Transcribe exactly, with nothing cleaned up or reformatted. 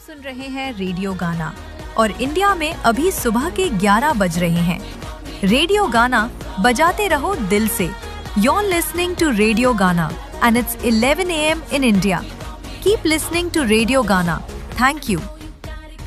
सुन रहे हैं रेडियो गाना और इंडिया में अभी सुबह के ग्यारह बज रहे हैं। रेडियो गाना बजाते रहो दिल से। You're listening to Radio Gana and it's eleven a m in India. Keep listening to Radio Gana. Thank you.